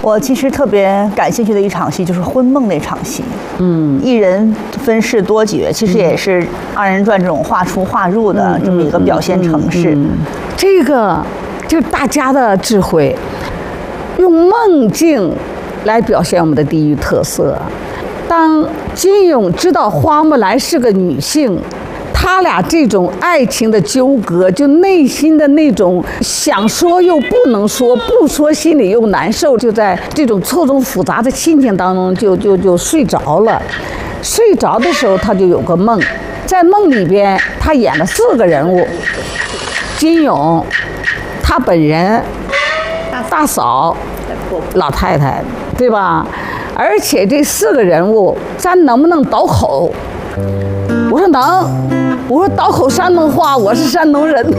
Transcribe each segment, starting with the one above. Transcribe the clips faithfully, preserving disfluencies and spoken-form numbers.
我其实特别感兴趣的一场戏就是婚梦那场戏。嗯，一人分饰多角，其实也是二人转这种画出画入的这么一个表现程式。 嗯嗯嗯、这个就是大家的智慧，用梦境来表现我们的地域特色。当金庸知道花木兰是个女性，他俩这种爱情的纠葛，就内心的那种想说又不能说，不说心里又难受，就在这种错综复杂的心情当中就就就睡着了。睡着的时候他就有个梦，在梦里边他演了四个人物，金庸，他本人，大嫂，老太太，对吧？而且这四个人物咱能不能倒口？我说能，我说倒口山东话，我是山东人。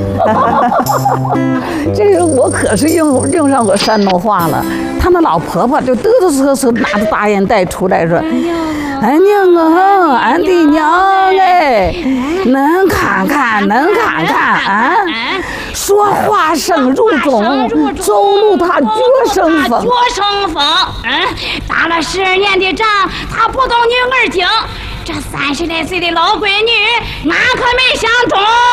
这个我可是用用上过山东话了。他那老婆婆就嘚嘚瑟瑟拿着大烟袋出来说：“俺娘啊，俺的娘哎，能看看，能看看啊！说话声如钟，走路他脚生风， 脚生风。嗯，打了十二年的仗，他不懂女儿经。这三十来岁的老闺女，俺可没想中。”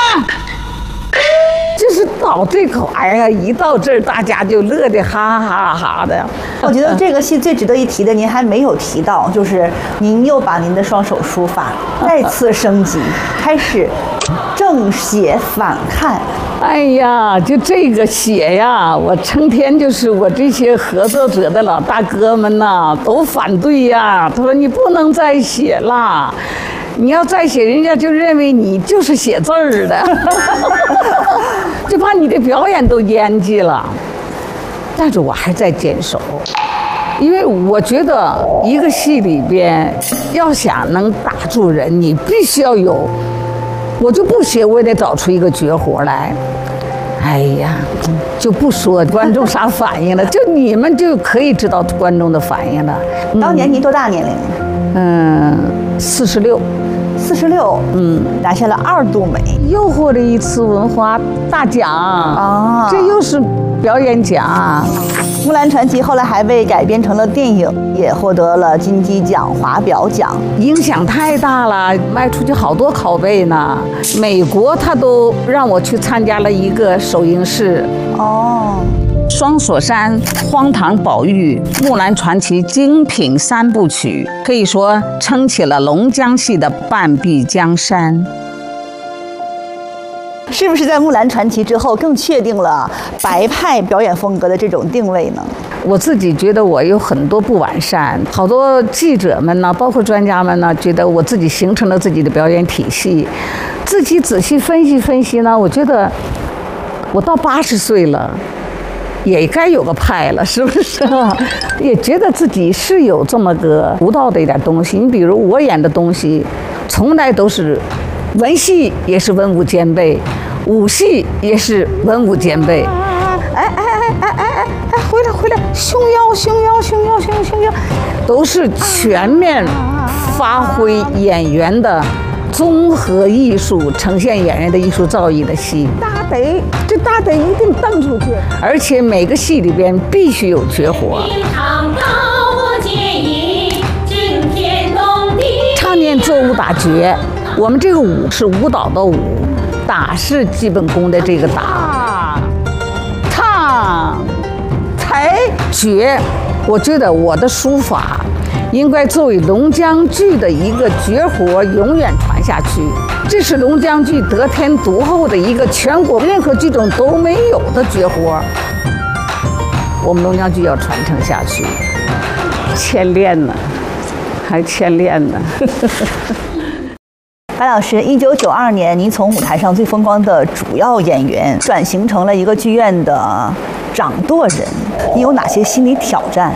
就是到这口，哎呀，一到这儿大家就乐得哈哈哈的。 我觉得这个戏最值得一提的，您还没有提到，就是您又把您的双手书法再次升级，开始正写反看。 哎呀，就这个写呀，我成天就是我这些合作者的老大哥们呐，都反对呀。他说你不能再写了。你要再写，人家就认为你就是写字儿的，就把你的表演都淹记了。但是我还在坚守，因为我觉得一个戏里边要想能打住人，你必须要有。我就不写，我也得找出一个绝活来。哎呀，就不说观众啥反应了，就你们就可以知道观众的反应了。 当年您多大年龄？ 嗯，四十六。 四十六，嗯，拿下了二度美， 又获了一次文化大奖啊！这又是表演奖。 《木兰传奇》后来还被改编成了电影，也获得了金鸡奖、华表奖， 影响太大了，卖出去好多拷贝呢。美国他都让我去参加了一个首映式。哦。双锁山、荒唐宝玉、木兰传奇精品三部曲，可以说撑起了龙江系的半壁江山。 是不是在木兰传奇之后更确定了白派表演风格的这种定位呢？ 我自己觉得我有很多不完善，好多记者们呢，包括专家们呢，觉得我自己形成了自己的表演体系。自己仔细分析分析呢，我觉得我到八十岁了。也该有个派了，是不是？也觉得自己是有这么个独到的一点东西。你比如我演的东西，从来都是文戏也是文武兼备，武戏也是文武兼备。哎哎哎哎哎哎哎，回来回来，胸腰胸腰胸腰胸腰胸腰，都是全面发挥演员的综合艺术，呈现演员的艺术造诣的戏。大得这大得一定蹬出去，而且每个戏里边必须有绝活。唱念做武打绝，我们这个武是舞蹈的舞，打是基本功的这个打。唱才绝，我觉得我的书法应该作为龙江剧的一个绝活，永远传下去。这是龙江剧得天独厚的一个全国任何剧种都没有的绝活，我们龙江剧要传承下去，欠练呢，还欠练呢。 白老师，一九九二年，您从舞台上最风光的主要演员转型成了一个剧院的掌舵人，你有哪些心理挑战？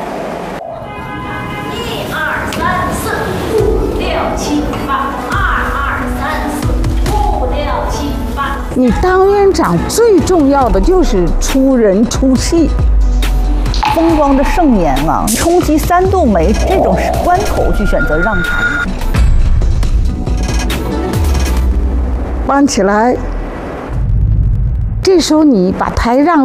一二三四五六七八，二二三四五六七八。 你当院长最重要的就是出人出戏。 风光的盛年啊，冲击三度美这种关头去选择让台吗？ 搬起来，这时候你把台让